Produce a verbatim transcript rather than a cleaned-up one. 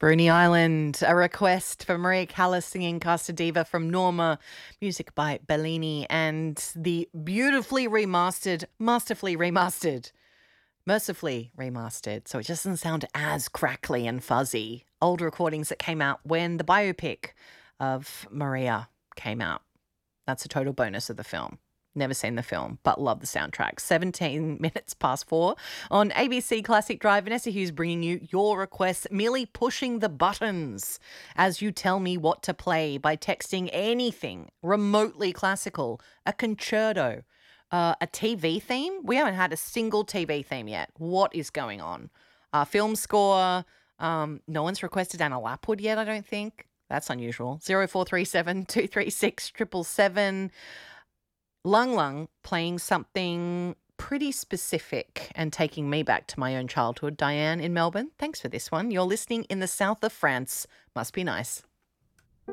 Bruny Island, a request for Maria Callas singing Casta Diva from Norma, music by Bellini, and the beautifully remastered, masterfully remastered, mercifully remastered, so it just doesn't sound as crackly and fuzzy. Old recordings that came out when the biopic of Maria came out. That's a total bonus of the film. Never seen the film, but love the soundtrack. seventeen minutes past four on A B C Classic Drive. Vanessa Hughes bringing you your requests, merely pushing the buttons as you tell me what to play by texting anything remotely classical, a concerto, uh, a T V theme. We haven't had a single T V theme yet. What is going on? Uh, film score. Um, no one's requested Anna Lapwood yet, I don't think. That's unusual. zero four three seven, two three six, seven seven seven. Lung Lung playing something pretty specific and taking me back to my own childhood. Diane in Melbourne, thanks for this one. You're listening in the south of France. Must be nice.